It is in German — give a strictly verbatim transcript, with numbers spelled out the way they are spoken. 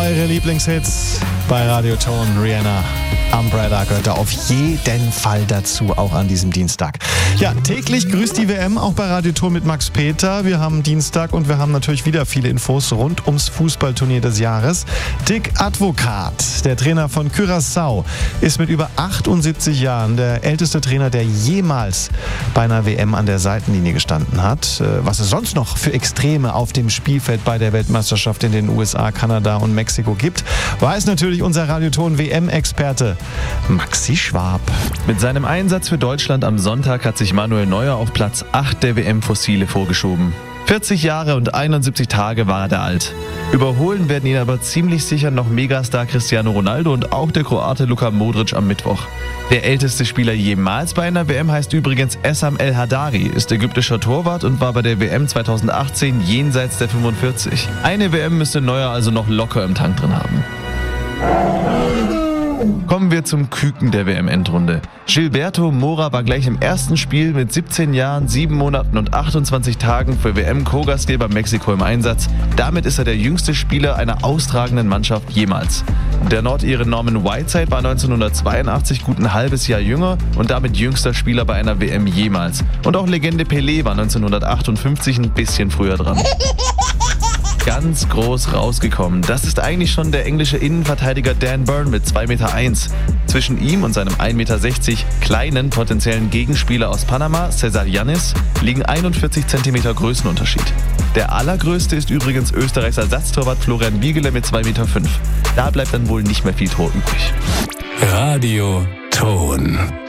Eure Lieblingshits bei Radio Ton. Rihanna, Umbrella gehört da auf jeden Fall dazu, auch an diesem Dienstag. Ja, täglich grüßt die W M, auch bei Radio Ton mit Max Peter. Wir haben Dienstag und wir haben natürlich wieder viele Infos rund ums Fußballturnier des Jahres. Dick Advokat, der Trainer von Curaçao, ist mit über achtundsiebzig Jahren der älteste Trainer, der jemals bei einer W M an der Seitenlinie gestanden hat. Was es sonst noch für Extreme auf dem Spielfeld bei der Weltmeisterschaft in den U S A, Kanada und Mexiko gibt, weiß natürlich unser Radio Ton W M-Experte Maxi Schwab. Mit seinem Einsatz für Deutschland am Sonntag hat sich Manuel Neuer auf Platz acht der W M-Fossile vorgeschoben. vierzig Jahre und einundsiebzig Tage war er da alt. Überholen werden ihn aber ziemlich sicher noch Megastar Cristiano Ronaldo und auch der Kroate Luka Modric am Mittwoch. Der älteste Spieler jemals bei einer W M heißt übrigens Essam El Hadari, ist ägyptischer Torwart und war bei der W M zweitausendachtzehn jenseits der fünfundvierzig. Eine W M müsste Neuer also noch locker im Tank drin haben. Kommen wir zum Küken der W M-Endrunde. Gilberto Mora war gleich im ersten Spiel mit siebzehn Jahren, sieben Monaten und achtundzwanzig Tagen für W M-Co-Gastgeber Mexiko im Einsatz. Damit ist er der jüngste Spieler einer austragenden Mannschaft jemals. Der Nordire Norman Whiteside war neunzehnhundertzweiundachtzig gut ein halbes Jahr jünger und damit jüngster Spieler bei einer W M jemals. Und auch Legende Pelé war neunzehnhundertachtundfünfzig ein bisschen früher dran. Ganz groß rausgekommen. Das ist eigentlich schon der englische Innenverteidiger Dan Burn mit zwei Meter eins. Zwischen ihm und seinem ein Meter sechzig kleinen potenziellen Gegenspieler aus Panama, Cesar Yanis, liegen einundvierzig Zentimeter Größenunterschied. Der allergrößte ist übrigens Österreichs Ersatztorwart Florian Wiegele mit zwei Meter fünf. Da bleibt dann wohl nicht mehr viel Tor übrig. Radio Ton.